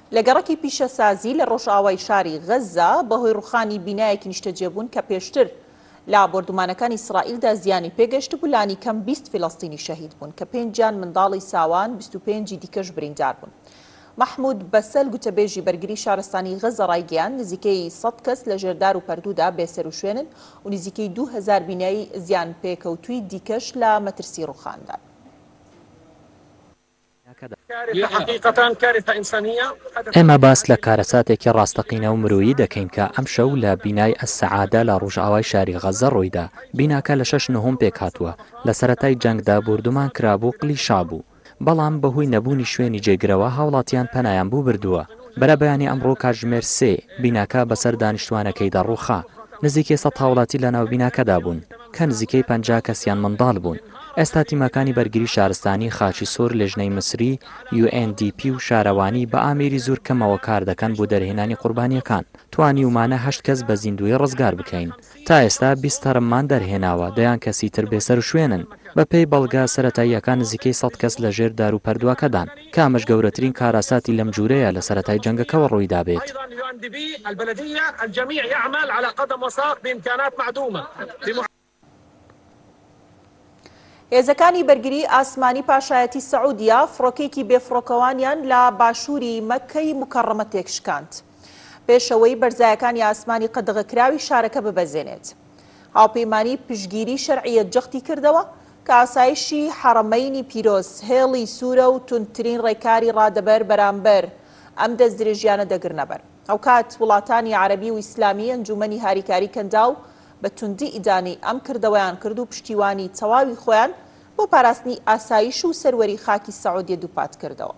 لە گەڕەکی پیشەسازی لە ڕۆژئاوای شاری غەزا بەهۆی ڕوخانی بینایەکی نیشتەجێبوون کە پێشتر لا بۆردومانەکانی ئیسرائیلدا زیانی پێگەشت بوو لانی کەم 20 فیلەستینی شەهید بوون کە 5 منداڵی ساوان 25 دیکەش بریندار بوون. محمود بەسەل گوتەبێژی بەرگری شارستانی غەزە ڕایگەیان نزیکەی 100 کەس لە ژێردار و پەردوودا بێسەر و شوێنن و نزیکەی 2000 بینایی زیان پێکەوتووی دیکەش لە مەترسی ڕوخاندا. ئێمە باس لە کارەساتێکی ڕاستەقینە و مرۆیی دەکەین کە ئەم شەو لە بینای ئەسسەعادە لە ڕۆژئاوای شاری غەزە ڕۆیدا. بیناکە لە 6 نۆهەم پێک هاتووە. لە سەرەتای جەنگدا بوردومان کرابوو قلیشا بوو. بەڵام بەهۆی نەبوونی شوێنی جێگرەوە هاوڵاتیان پەنایان بوو بردووە. بەرە بەیانی ئەمڕۆ کاتژمێر 3 بیناکە بەسەر دانیشتوانەکەیدا ڕووخا. نزیکەی 100 هاوڵاتی لە ناو بیناکەدا بوون کە نزیکەی 50 کەسیان منداڵ بوون. ئێستا تیمەکانی بەرگری شارستانی خاچی سۆر لێژنەی مسری UNDP و شارەوانی بە ئامێری زۆر کەمەوە کار دەکەن بۆ دەرهێنانی قوربانیەکان. توانی ومانە 8 کەس بە زیندوی ڕزگار بکەین. تا ئێستا 20 تەرممان دەرهێناوە دەیان کەسی تر بێسەر و شوێنن. بە پێی بەڵگا سەرەتاییەکان نزیکەی 100 کەس لە ژێر دار و پەردووەکەدان کە ئەمەش گەورەترین کاراساتی لەم جوورەیە لە سەرەتای جەنگەکەوە ڕوویدا بێت. هێزەکانی بەرگری ئاسمانی پاشایەتی سەعودیا فڕۆکێکی بێفڕۆکەوانیان لە باشووری مەککەی مکەڕەمە تێکشکاند پێشەوەی بەرزایەکانی ئاسمانی قەدەغەکراوی شارەکە ببەزێنێت. هاوپەیمانی پشگیری شەرعیە جەختی کردەوە کە ئاسایشی حەرەمەینی پیرۆز هێڵی سوورە و تونترین ڕێکاری ڕادەبەر بەرامبەر ئەم دەست درێژیانە دەگرنەبەر. ئەو کات وڵاتانی عەرەبی و ئیسلامی ئەنجومەنی هاریکاری کەنداو بە توندی ئیدانی ئەم کردەوەیان کرد و پشتیوانی تەواوی خۆیان بۆ پاراستنی ئاسایش و سەروەری خاکی سەعودیە دووپات کردەوە.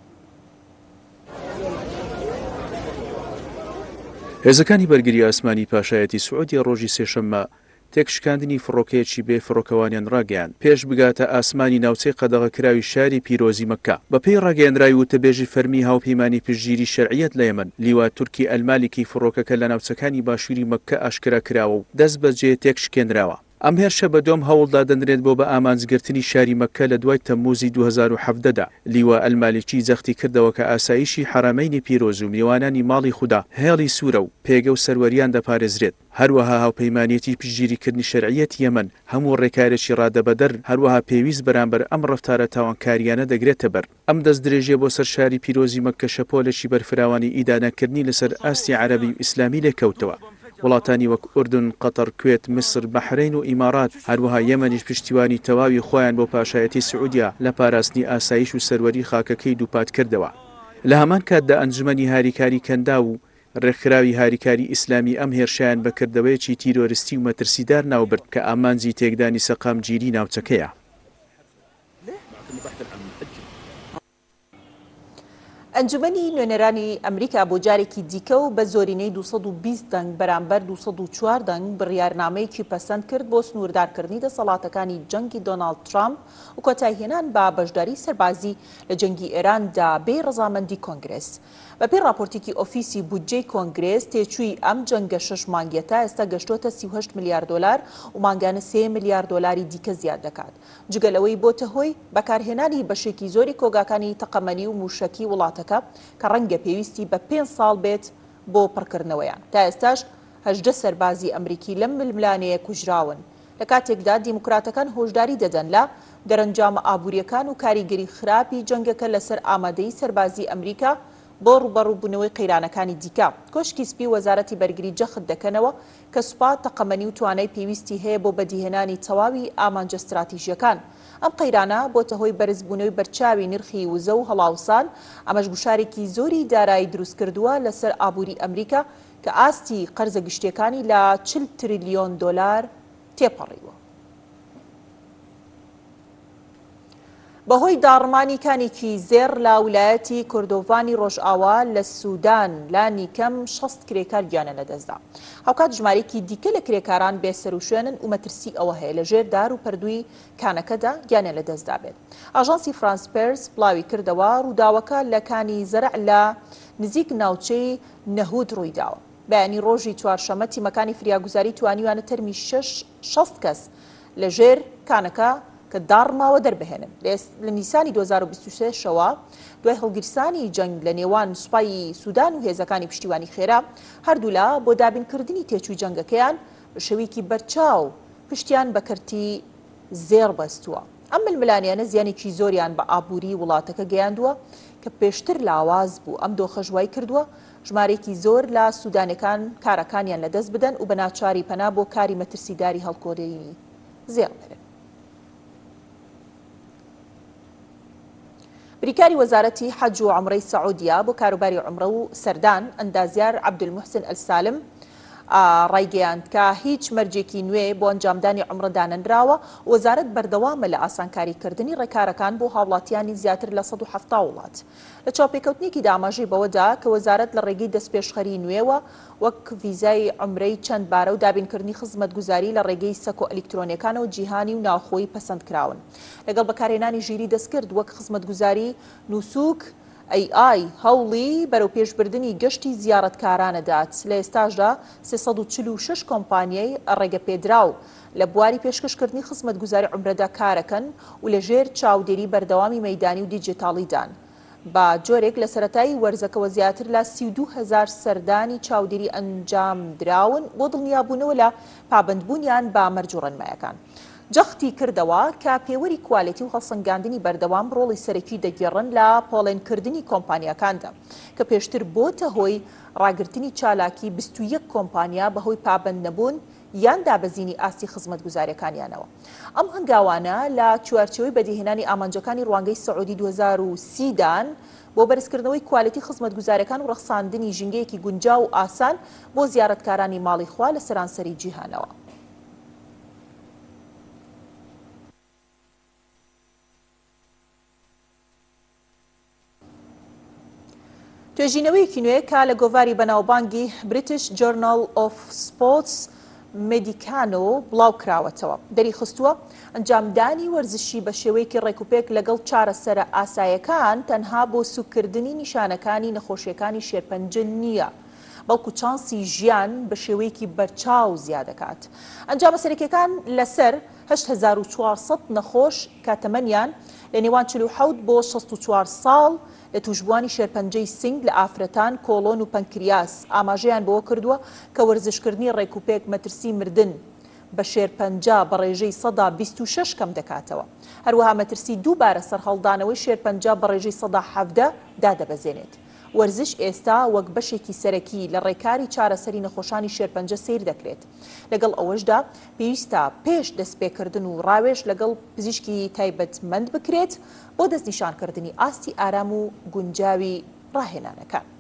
هێزەکانی بەرگری ئاسمانی پاشایەتی سعودی ڕۆژی سێشەممە تێکشکاندنی فڕۆکەیەکی بێ فڕۆکەوانیان ڕاگەیان پێش بگاتە ئاسمانی ناوچەی قەدەغەکراوی شاری پیرۆزی مەککە. بەپێی ڕاگەیاندراوی وتەبێژی فەرمی هاوپەیمانی پشگیری شەرعیەت لە یەمەن لیوا تورکی ئەلمالێکی فڕۆکەکە لە ناوچەکانی باشووری مەککە ئاشکرا کراوە و دەست بەجێ تێکشکێنراوە. ئەم هێرشە بەدۆم هەوڵدا دەنرێت بۆ بە ئامانجگرتنی شاری مەککە لە دوای تەمموزی 2017دا. لیوا ئەلمالێکی جەختی کردەوە کە ئاسایشی حەرەمەینی پیرۆز و میوانانی ماڵی خودا هێڵی سوورە و پێگە و سەروەریان دەپارێزرێت. هەروەها هاوپەیمانیەتی پشگیریکردنی شەرعیەت یەمەن هەموو ڕێکارێکی ڕادەبەدەر هەروەها پێویست بەرامبەر ئەم ڕەفتارە تاوانکاریانە دەگرێتە بەر. ئەم دەست درێژیە بۆ سەر شاری پیرۆزی مەککە شەپۆلێکی بەرفراوانی ئیدانەکردنی لەسەر ئاستی عەرەبی و ئیسلامی لێکەوتەوە. وڵاتانی وەک ئوردن، قەتەر، کوێت، مسر، بەحرین و ئیمارات هەروەها یەمەنیش پشتیوانی تەواوی خۆیان بۆ پاشایەتی سعودیا لە پاراستنی ئاسایش و سەروەری خاکەکەی دووپات کردەوە. لە هەمان کاتدا ئەنجومەنی هاریکاری کەندا و ڕێکخراوی هاریکاری ئیسلامی ئەم هێرشیان بەکردەوەیەکی تیرۆریستی و مەترسیدار ناوبرد کە ئامانجی تێکدانی سەقامگیری ناوچەکەیە. ئەنجومەنی نوێنەرانی ئەمریکا بۆ جارێکی دیکە و بە زۆرینەی 220 دەنگ بەرامبەر 204 دەنگ بڕیارنامەیەکی پەسەند کرد بۆ سنووردارکردنی دەسەڵاتەکانی جەنگی دۆناڵد ترامپ و کۆتایهێنان بە بەشداری سەربازی لە جەنگی ئێراندا بێ ڕەزامەندی کۆنگرێس. بەپێی راپۆرتێکی ئۆفیسی بودجەی کۆنگرێس تێچووی ئەم جەنگە 6 مانگیە تا ئێستا گەشتۆتە 38 میلیارد دلار و مانگانە 3 میلیارد دلاری دیکە زیاد دەکات. جگەلەوەی بۆتە هۆی بەکارهێنانی بەشێکی زۆری کۆگاکانی تەقەمەنی و موشەکی وڵاتەکە کە ڕەنگە پێویستی بە 5 ساڵ بێت بۆ پڕکردنەوەیان. تا ئێستاش 18 سەربازی ئەمریکی لەم ململانەیە کوژراون. لە کاتێکدا دیموکراتەکان هۆشداری دەدەن لە دەرەنجامە ئابوووریەکان و کاریگەری خراپی جەنگەکە لەسەر ئامادەی سەربازی ئەمریکا بۆ ڕوبەڕووبوونەوەی قەیرانەکانی دیکە. کۆشکی سپی وەزارەتی بەرگری جەخت دەکەنەوە کە سوپا تەقەمەنی و توانای پێویستی هەیە بۆ بەدیهێنانی تەواوی ئامانجە استراتیژیەکان. ئەم قەیرانە بۆتە هۆی بەرزبوونەوەی بەرچاوی نرخی وزە و هەڵاوسان ئەمەش گوشارێکی زۆری دارایی دروست کردووە لەسەر ئابووری ئەمریکا کە ئاستی قەرزە گشتیەکانی لە 40 تریلیۆن دۆلار تێپەڕیوە. بەهۆی داڕمانی کانێکی زێر لە ویلایەتی کوردۆڤانی ڕۆژئاوا لە سوودان لانی کەم 60 کرێکار گیانە لەدەستدا. هاوکات ژمارەیەکی دیکە لە کرێکاران بێسەر و شوێنن و مەترسی ئەوە هەیە لە ژێر دار و پەردووی کانەکەدا گیانە لەدەستدا بێت. ئاژانسی فرانس پێرس بڵاوی کردەوە ڕووداوەکە لە کانی زەرع لە نزیک ناوچەی نەهود ڕوویداوە. بەیانی ڕۆژی چوارشەمە تیمەکانی فریاگوزاری توانیوانە تەرمی 60 کەس لە ژێر کانەکە کە داڕماوە دەربهێنن. لە نیسانی 2023 شەوە دوای هەڵگیرسانی جەنگ لە نێوان سوپای سوودان و هێزەکانی پشتیوانی خێرا هەردوو لە بۆ دابینکردنی تێچووی جەنگەکەیان بە شێوەیەکی بەرچاو پشتیان بە کەرتی زێڕ بەستووە. ئەم ململانیانە زیانێکی زۆریان بە ئابووری وڵاتەکە گەیاندووە کە پێشتر لاواز بوو. ئەم دۆخە ژوای کردووە ژمارێکی زۆر لە سوودانەکان کارەکانیان لەدەست بدەن و بە ناچاری پەنا بۆ کاری مەترسیداری هەڵکۆڕینی زێڕ بێنن. بریکاری وەزارەتی حەج و عومرەی سەعودیا بۆ کاروباری عومرە و سەردان ئەندازیار عەبدولموحسن ئەلسالم ڕایگەیاند کە هیچ مەرجێکی نوێ بۆ ئەنجامدانی عومرە دانەنراوە. وەزارەت بەردەوامە لە ئاسانکاریکردنی ڕێکارەکان بۆ هاوڵاتیانی زیاتر لە 170 وڵات. لە چاوپێکەوتنێکی داماژەی بەوەدا کە وەزارەت لە ڕێگەی دەستپێشخەری نوێوە وەک ڤیزای عومرەی چەند بارە و دابینکردنی خزمەتگوزاری لە ڕێگەی سەکۆ ئەلیکترۆنیەکانەوە جیهانی و ناوخۆیی پەسەندکراون. لەگەڵ بەکارهێنانی ژیری دەستکرد وەک خزمەتگوزاری نووسوک AI هەوڵی بەرەو پێشبردننی گەشتی زیارەتکارانەدات. لە ئێستاشدا 346 کۆمپانیای ڕێگە پێدراو لە بواری پێشکەشکردنی خزمەتگوزاری عومرەدا کارەکەن و لە ژێر چاودێری بەردەوامی مەیدانی و دیجیتاڵیدان. بە جۆرێک لە سەرەتایی وەرزەکەوە زیاتر لە 32,000 سەردانی چاودێری ئەنجام دراون بۆ دڵنیابوونەوە لە پابندبوونیان بە مەرج و ڕێنمایەکان. جەختی کردەوە کە پێوەری کوالێتی و هەڵسەنگاندنی بەردەوام ڕۆڵی سەرەکی دەگێڕن لە پۆڵێنکردنی کۆمپانیەکاندا کە پێشتر بۆتە هۆی ڕاگررتنی چالاکی 21 کۆمپانیا بەهۆی پابند نەبوون یان دابەزینی ئاستی خزمەتگوزاریەکانیانەوە. ئەم هەنگاوانە لە چوارچەوەی بەدیهێنانی ئامانجەکانی ڕوانگەی سەعودی 2030 دان بۆ بەرزکردنەوەی کوالێتی خزمەتگوزاریەکان و ڕەخساندنی ژینگەیەکی گونجاو و ئاسان بۆ زیارەتکارانی ماڵی خوا لە سەرانسەری جیهانەوە. توێژینەوەیەکی نوێ کا لە گۆڤاری بەناوبانگی بریتیش جۆرنال ئۆف سپۆرتس مێدیکانۆ بڵاو کراوەتەوە. دەری خستووە ئەنجامدانی وەرزشی بە شێوەیەکی ڕێکوپێک لەگەڵ چارەسەرە ئاسایەکان تەنها بۆ سوکردنی نیشانەکانی نەخۆشیەکانی شێرپەنجە نییە، بەڵکو چانسی ژیان بە شێوەیەکی بەرچاو زیادەکات. ئەنجامە سەرەکیەکان لەسەر 8400 نەخۆش کاتەمەنیان لە نێوان 47 بۆ 64 ساڵ لە توشبوانی شێرپەنجەی سنگ لە ئافرەتان، کۆڵۆن و پەنکریاس ئاماژەیان بەوە کردووە کە وەرزشکردنی ڕێکوپێک مەترسی مردن بە شێرپەنجە بە ڕێژەی 126 کەم دەکاتەوە. هەروەها مەترسی دووبارە سەرهەڵدانەوەی شێرپەنجە بە ڕێژەی 117 دادەبەزێنێت. وەرزش ئێستا وەک بەشێکی سەرەکی لە ڕێکاری چارەسەری نەخۆشانی شێرپەنجە سیر دەکرێت. لەگەڵ ئەوەشدا پێویستە پێش دەستپێکردن و ڕاوێژ لەگەڵ پزیشکی تایبەتمەند بکرێت بۆ دەستنیشانکردنی ئاستی ئارام و گونجاوی ڕاهێنانەکان.